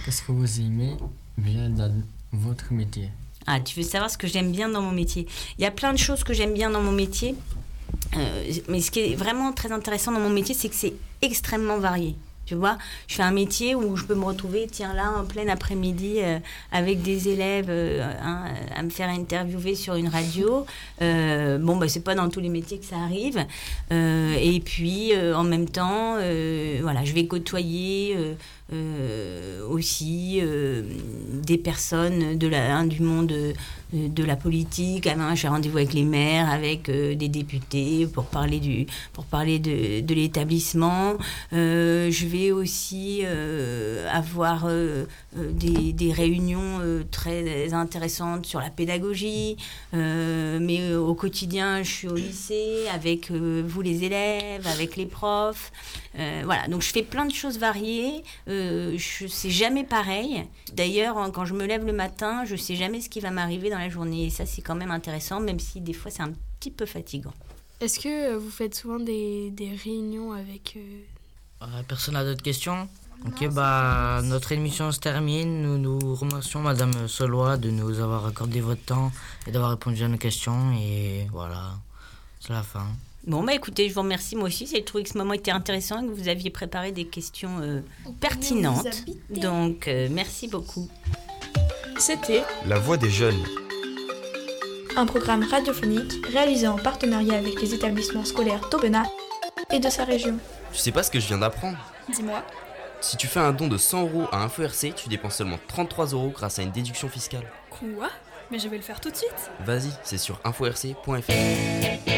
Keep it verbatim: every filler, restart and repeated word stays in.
Qu'est-ce que vous aimez bien dans votre métier? Ah, tu veux savoir ce que j'aime bien dans mon métier? Il y a plein de choses que j'aime bien dans mon métier. Euh, mais ce qui est vraiment très intéressant dans mon métier, c'est que c'est extrêmement varié. Tu vois, je fais un métier où je peux me retrouver, tiens, là, en plein après-midi, euh, avec des élèves, euh, hein, à me faire interviewer sur une radio. Euh, bon, bah, c'est pas dans tous les métiers que ça arrive. Euh, et puis, euh, en même temps, euh, voilà, je vais côtoyer euh, euh, aussi euh, des personnes de la, hein, du monde de, de la politique. Hein, j'ai rendez-vous avec les maires, avec euh, des députés pour parler, du, pour parler de, de l'établissement. Euh, je vais aussi euh, avoir euh, euh, des, des réunions euh, très intéressantes sur la pédagogie, euh, mais euh, au quotidien je suis au lycée avec euh, vous les élèves, avec les profs, euh, voilà, donc je fais plein de choses variées, euh, je sais jamais pareil, d'ailleurs quand je me lève le matin je sais jamais ce qui va m'arriver dans la journée, et ça c'est quand même intéressant, même si des fois c'est un petit peu fatigant. Est-ce que vous faites souvent des, des réunions avec... Euh... Euh, personne n'a d'autres questions? Ok, non, bah, notre émission se termine. Nous nous remercions Madame Solois de nous avoir accordé votre temps et d'avoir répondu à nos questions. Et voilà, c'est la fin. Bon, bah écoutez, je vous remercie moi aussi. J'ai trouvé que ce moment était intéressant et que vous aviez préparé des questions euh, pertinentes. Donc, euh, merci beaucoup. C'était La Voix des Jeunes, un programme radiophonique réalisé en partenariat avec les établissements scolaires d'Aubenas et de sa région. Tu sais pas ce que je viens d'apprendre? Dis-moi. Si tu fais un don de cent euros à Info R C, tu dépenses seulement trente-trois euros grâce à une déduction fiscale. Quoi? Mais je vais le faire tout de suite. Vas-y, c'est sur info r c point f r.